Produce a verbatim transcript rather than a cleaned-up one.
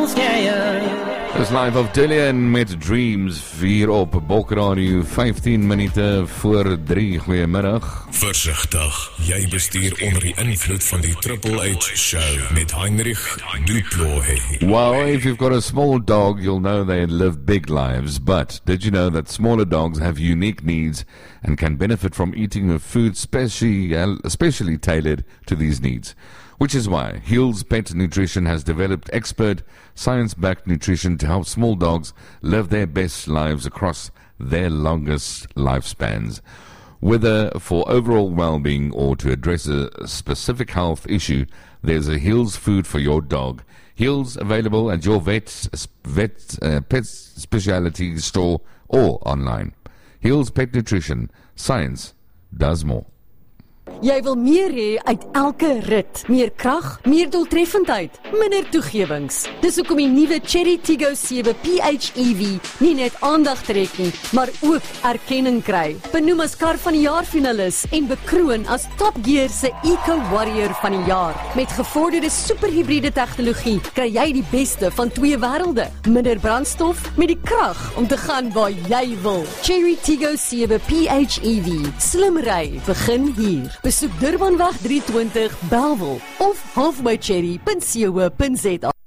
Dis live of Dillian met Dreams, vier op Bokradio, vyftien minute voor drie. Goeiemiddag. Versigtig, jy bestuur onder die invloed van die Triple H Show met Heinrich Duplohe. Well, if you've got a small dog, you'll know they live big lives, but did you know that smaller dogs have unique needs and can benefit from eating a food specially, especially tailored to these needs? Which is why Hills Pet Nutrition has developed expert, science-backed nutrition to help small dogs live their best lives across their longest lifespans. Whether for overall well-being or to address a specific health issue, there's a Hills food for your dog. Hills available at your vet, vet uh, pet specialty store or online. Hills Pet Nutrition. Science does more. Jy wil meer hê uit elke rit, meer krag, meer doeltreffendheid, minder toegewings. Dis hoekom die nuwe Chery Tiggo sewe P H E V nie net aandag trek nie, maar ook erkenning kry. Benoem as kar van die jaar finalis en bekroon as Top Gear se Eco Warrior van die jaar. Met gevorderde superhybride tegnologie kry jy die beste van twee wêrelde. Minder brandstof met die krag om te gaan waar jy wil. Chery Tiggo sewe P H E V. Slim ry begin hier. Besoek Durbanweg drie twintig Bellville of halfbycherry punt co punt za.